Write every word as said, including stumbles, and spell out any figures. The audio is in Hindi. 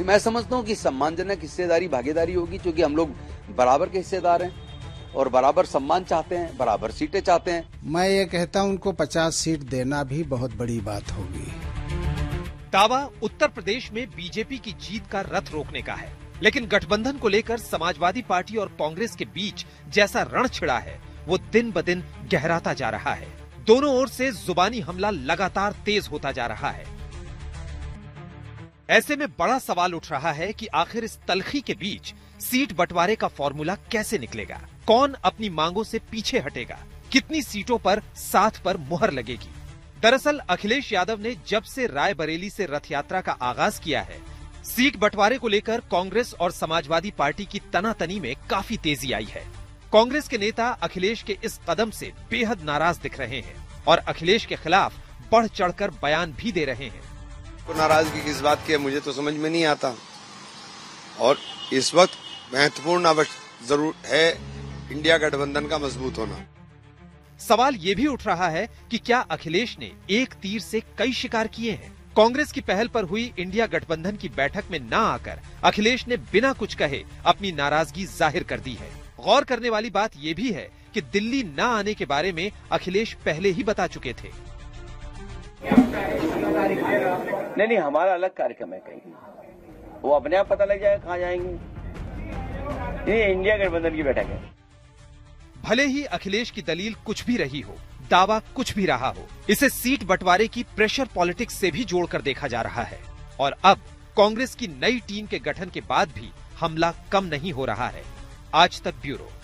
मैं समझता हूँ कि सम्मानजनक हिस्सेदारी भागीदारी होगी, क्योंकि हम लोग बराबर के हिस्सेदार हैं और बराबर सम्मान चाहते हैं, बराबर सीटें चाहते हैं। मैं ये कहता हूँ उनको पचास सीट देना भी बहुत बड़ी बात होगी। दावा उत्तर प्रदेश में बीजेपी की जीत का रथ रोकने का है, लेकिन गठबंधन को लेकर समाजवादी पार्टी और कांग्रेस के बीच जैसा रण छिड़ा है वो दिन ब दिन गहराता जा रहा है। दोनों ओर से जुबानी हमला लगातार तेज होता जा रहा है। ऐसे में बड़ा सवाल उठ रहा है कि आखिर इस तलखी के बीच सीट बंटवारे का फॉर्मूला कैसे निकलेगा? कौन अपनी मांगों से पीछे हटेगा? कितनी सीटों पर साथ पर मुहर लगेगी? दरअसल अखिलेश यादव ने जब से रायबरेली से रथ यात्रा का आगाज किया है, सीट बंटवारे को लेकर कांग्रेस और समाजवादी पार्टी की तनातनी में काफी तेजी आई है। कांग्रेस के नेता अखिलेश के इस कदम से बेहद नाराज दिख रहे हैं और अखिलेश के खिलाफ बढ़ चढ़कर बयान भी दे रहे हैं। तो नाराजगी किस बात की है मुझे तो समझ में नहीं आता, और इस वक्त महत्वपूर्ण जरूर है इंडिया गठबंधन का मजबूत होना। सवाल ये भी उठ रहा है कि क्या अखिलेश ने एक तीर से कई शिकार किए हैं? कांग्रेस की पहल पर हुई इंडिया गठबंधन की बैठक में न आकर अखिलेश ने बिना कुछ कहे अपनी नाराजगी जाहिर कर दी है। गौर करने वाली बात यह भी है कि दिल्ली न आने के बारे में अखिलेश पहले ही बता चुके थे। नहीं नहीं, हमारा अलग कार्यक्रम है, कहीं वो अपने आप पता लग जाएगा कहाँ जाएंगे। ये इंडिया गठबंधन की बैठक है। भले ही अखिलेश की दलील कुछ भी रही हो, दावा कुछ भी रहा हो, इसे सीट बंटवारे की प्रेशर पॉलिटिक्स से भी जोड़कर देखा जा रहा है। और अब कांग्रेस की नई टीम के गठन के बाद भी हमला कम नहीं हो रहा है। आज तक ब्यूरो।